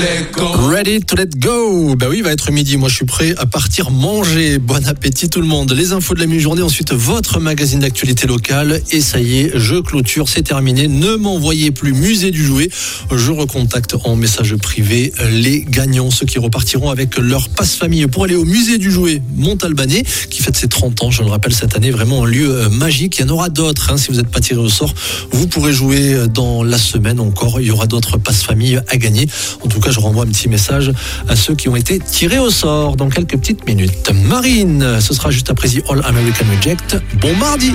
Ready to let go. Bah oui, il va être midi. Moi, je suis prêt à partir manger. Bon appétit tout le monde. Les infos de la mi-journée. Ensuite, votre magazine d'actualité locale. Et ça y est, je clôture. C'est terminé. Ne m'envoyez plus musée du jouet. Je recontacte en message privé les gagnants, ceux qui repartiront avec leur passe-famille pour aller au musée du jouet Montalbanais, qui fête ses 30 ans. Je le rappelle, cette année, vraiment un lieu magique. Il y en aura d'autres. Si vous n'êtes pas tiré au sort, vous pourrez jouer dans la semaine encore. Il y aura d'autres passe-famille à gagner. En tout cas, je renvoie un petit message à ceux qui ont été tirés au sort dans quelques petites minutes. Marine, ce sera juste après The All American Reject. Bon mardi.